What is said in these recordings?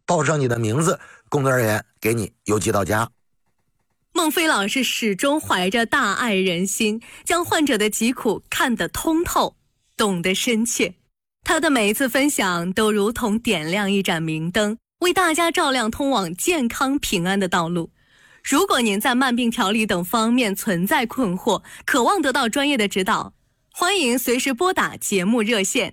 报上你的名字，工作人员给你邮寄到家。 孟非老师始终怀着大爱人心，将患者的疾苦看得通透，懂得深切。他的每一次分享都如同点亮一盏明灯，为大家照亮通往健康平安的道路。如果您在慢病调理等方面存在困惑，渴望得到专业的指导，欢迎随时拨打节目热线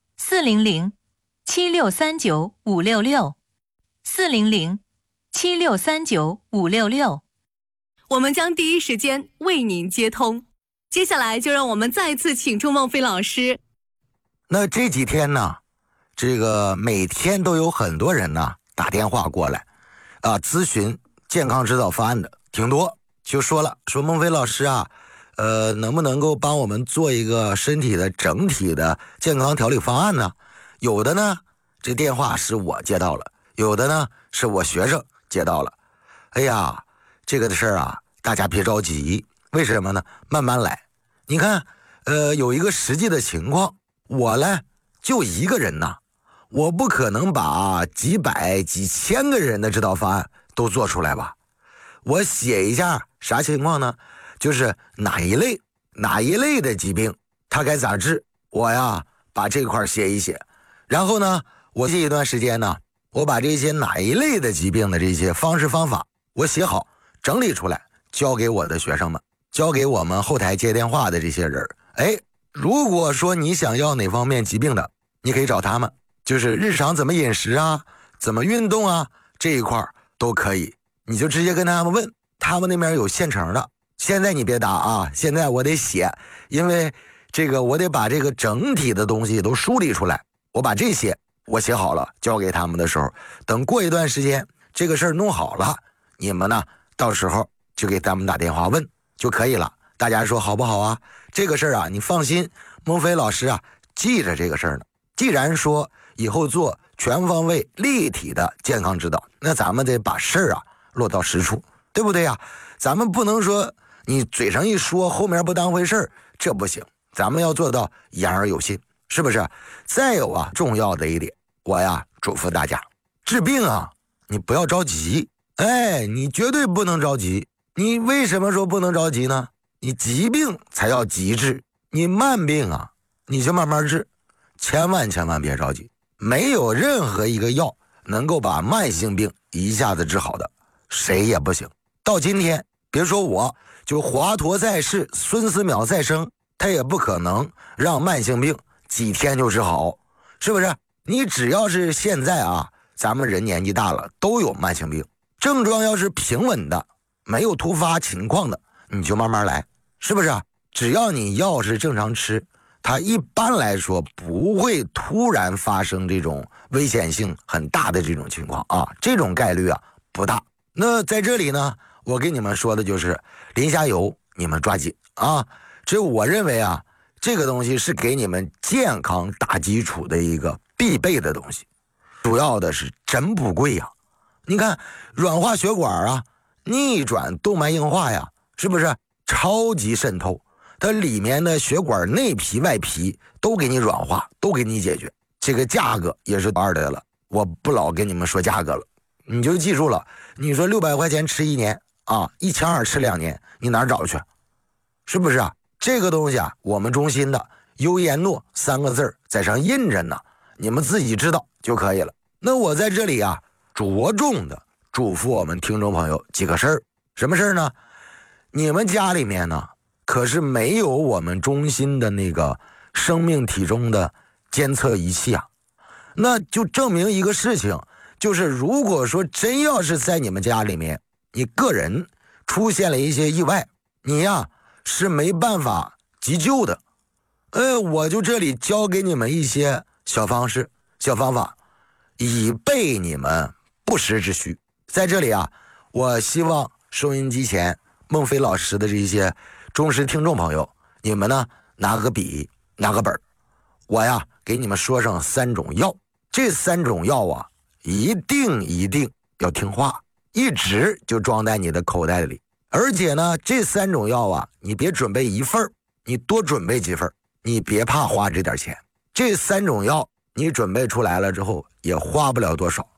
400-7639-566，400-7639-566， 我们将第一时间为您接通。接下来就让我们再次请出孟非老师。 那这几天呢，这个每天都有很多人呢打电话过来咨询健康指导方案的挺多，就说了，说孟非老师啊，能不能够帮我们做一个身体的整体的健康调理方案呢？有的呢，这电话是我接到了，有的呢是我学生接到了。哎呀，这个的事儿啊，大家别着急，为什么呢？慢慢来。你看，有一个实际的情况，我呢就一个人呐，我不可能把几百几千个人的指导方案都做出来吧。我写一下啥情况呢？就是哪一类的疾病它该咋治，我呀把这块写一写。然后呢，我这一段时间呢，我把这些哪一类的疾病的这些方式方法我写好整理出来，交给我的学生们，交给我们后台接电话的这些人。如果说你想要哪方面疾病的，你可以找他们，就是日常怎么饮食啊，怎么运动啊，这一块都可以，你就直接跟他们问，他们那边有现成的。现在你别打啊，现在我得写，因为这个我得把这个整体的东西都梳理出来。我把这些我写好了，交给他们的时候，等过一段时间这个事儿弄好了，你们呢到时候就给他们打电话问就可以了。大家说好不好啊？这个事儿啊，你放心，孟非老师啊记着这个事儿呢。既然说以后做全方位立体的健康指导，那咱们得把事儿啊落到实处，对不对呀？咱们不能说你嘴上一说，后面不当回事儿，这不行。咱们要做到言而有信，是不是？再有啊，重要的一点，我呀嘱咐大家，治病啊，你不要着急。你绝对不能着急。你为什么说不能着急呢？你疾病才要急治，你慢病啊，你就慢慢治，千万别着急。没有任何一个药能够把慢性病一下子治好的，谁也不行。到今天，别说我，就华佗在世，孙思邈在生，他也不可能让慢性病几天就治好，是不是？你只要是现在啊，咱们人年纪大了都有慢性病，症状要是平稳的，没有突发情况的，你就慢慢来，是不是？只要你药是正常吃，它一般来说不会突然发生这种危险性很大的这种情况啊，这种概率啊不大。那在这里呢，我给你们说的就是临下游，你们抓紧啊！这我认为啊，这个东西是给你们健康打基础的一个必备的东西，主要的是真不贵呀。你看软化血管啊，逆转动脉硬化呀，是不是超级渗透？它里面的血管内皮外皮都给你软化，都给你解决。这个价格也是二的了，我不老跟你们说价格了，你就记住了。你说600块钱吃1年啊，1200吃2年，你哪儿找去？是不是啊？这个东西啊，我们中心的优颜诺3个字在上印着呢，你们自己知道就可以了。那我在这里啊，着重的嘱咐我们听众朋友几个事儿。什么事儿呢？你们家里面呢，可是没有我们中心的那个生命体重的监测仪器啊，那就证明一个事情，就是如果说真要是在你们家里面，你个人出现了一些意外，你呀是没办法急救的。我就这里教给你们一些小方式、小方法，以备你们不时之需。在这里啊，我希望收音机前孟非老师的这些忠实听众朋友，你们呢拿个笔拿个本，我呀给你们说上3种药。这3种药啊，一定要听话，一直就装在你的口袋里。而且呢，这3种药啊，你别准备1份，你多准备几份，你别怕花这点钱。这3种药你准备出来了之后也花不了多少，